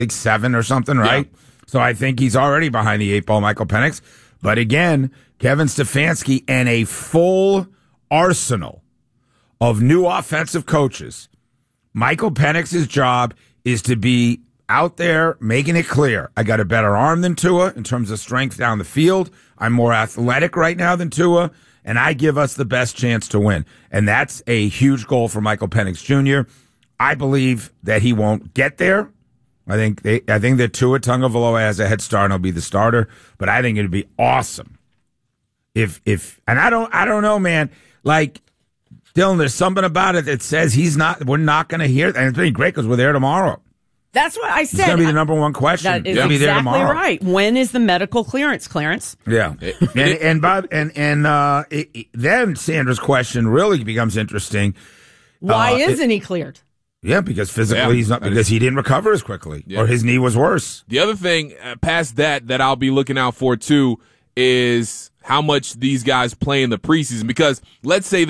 like 7 or something, right? Yeah. So I think he's already behind the 8 ball, Michael Penix. But again, Kevin Stefanski and a full arsenal of new offensive coaches. Michael Penix's job is to be out there making it clear. I got a better arm than Tua in terms of strength down the field. I'm more athletic right now than Tua, and I give us the best chance to win. And that's a huge goal for Michael Penix Jr. I believe that he won't get there. I think that Tua Tagovailoa has a head start and he'll be the starter, but I think it'd be awesome if and I don't know, man. Like, Dylan, there's something about it that says we're not going to hear, and it's pretty great because we're there tomorrow. That's what I said. It's going to be the number one question. That is exactly right. When is the medical clearance, Clarence? Yeah. Then Sandra's question really becomes interesting. Why isn't he cleared? Yeah, because physically he's not, because he didn't recover as quickly, or his knee was worse. The other thing past that I'll be looking out for too is how much these guys play in the preseason. Because let's say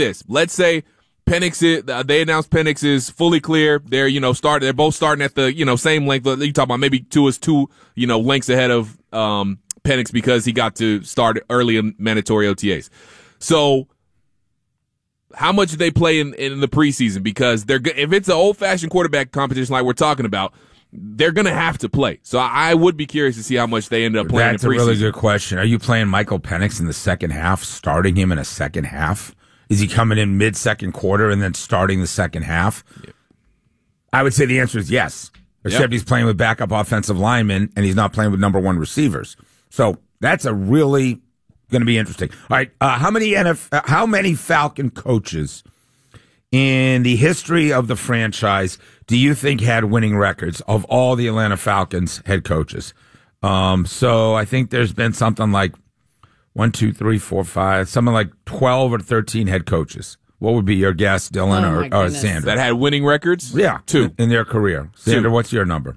Penix they announced Penix is fully clear. They're they're both starting at the same length. You talk about maybe Tua's 2 lengths ahead of Penix because he got to start early in mandatory OTAs. So how much do they play in the preseason? Because if it's an old-fashioned quarterback competition like we're talking about, they're going to have to play. So I would be curious to see how much they end up playing in preseason. That's a really good question. Are you playing Michael Penix in the second half, starting him in a second half? Is he coming in mid-second quarter and then starting the second half? Yep. I would say the answer is yes, except he's playing with backup offensive linemen and he's not playing with number 1 receivers. So that's a really going to be interesting. All right, how many Falcon coaches in the history of the franchise do you think had winning records of all the Atlanta Falcons head coaches? So I think there's been something like 1, 2, 3, 4, 5, something like 12 or 13 head coaches. What would be your guess, Dylan or Sandra? That had winning records? Yeah, 2 in their career. Sandra, 2. What's your number?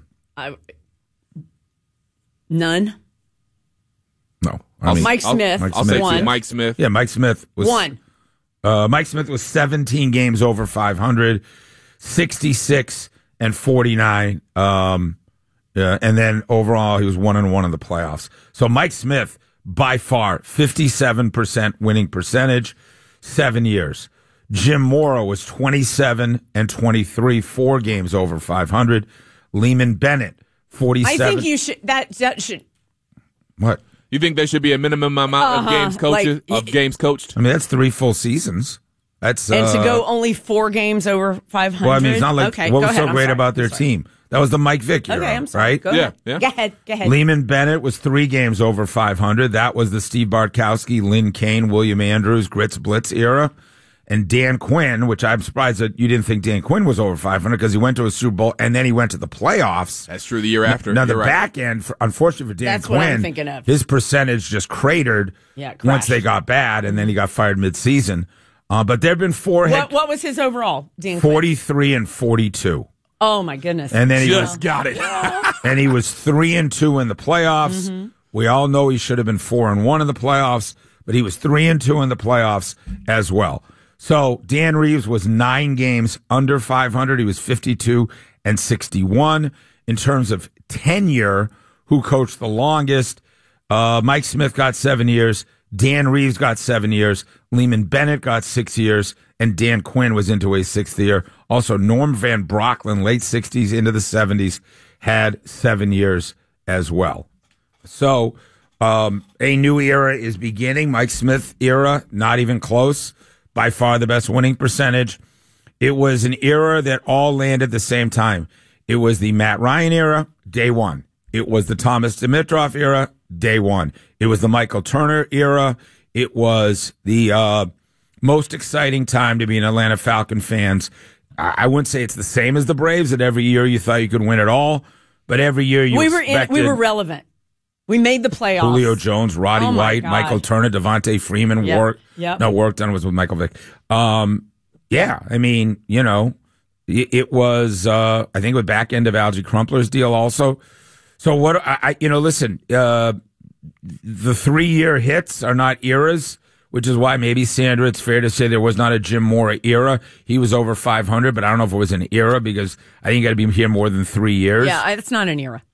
None. No. Mike Smith. I'll say 1. Mike Smith. Yeah, Mike Smith was 1. Mike Smith was 17 games over 500, 66 and 49. And then overall, he was 1-1 in the playoffs. So Mike Smith, by far, 57% winning percentage, 7 years. Jim Mora was 27 and 23, 4 games over 500. Lehman Bennett, 47. I think you should. That should. What? You think there should be a minimum amount of games coached? I mean, that's 3 full seasons. That's and to go only 4 games over 500. Well, I mean, it's not like okay, what was ahead. so great about their team. That was the Mike Vick era, I'm sorry. right? Go ahead. Yeah. Go ahead. Lehman Bennett was 3 games over 500. That was the Steve Bartkowski, Lynn Kane, William Andrews, Grits Blitz era. And Dan Quinn, which I'm surprised that you didn't think Dan Quinn was over 500 because he went to a Super Bowl and then he went to the playoffs. That's true. The year after. Now, the back end, unfortunately for Dan Quinn, what I'm thinking of. His percentage just cratered once they got bad, and then he got fired midseason. But there have been 4 hits. What was his overall, Dan 43 and 42. Oh, my goodness. And then he got it. And he was 3-2 in the playoffs. Mm-hmm. We all know he should have been 4-1 in the playoffs, but he was 3-2 in the playoffs as well. So Dan Reeves was 9 games under 500. He was 52 and 61. In terms of tenure, who coached the longest? Mike Smith got 7 years. Dan Reeves got 7 years. Lehman Bennett got 6 years. And Dan Quinn was into a 6th year. Also, Norm Van Brocklin, late 60s into the 70s, had 7 years as well. So a new era is beginning. Mike Smith era, not even close. By far the best winning percentage. It was an era that all landed at the same time. It was the Matt Ryan era, day 1. It was the Thomas Dimitroff era, day 1. It was the Michael Turner era. It was the most exciting time to be an Atlanta Falcon fans. I wouldn't say it's the same as the Braves, that every year you thought you could win it all, but every year you expected. We were relevant. We made the playoffs. Julio Jones, Roddy White, Michael Turner, Devontae Freeman, work done was with Michael Vick. Yeah, I mean, it was, I think, with back end of Algie Crumpler's deal also. So listen, the 3-year hits are not eras. which is why maybe, Sandra, it's fair to say there was not a Jim Mora era. He was over 500, but I don't know if it was an era because I think you got to be here more than 3 years. Yeah, it's not an era.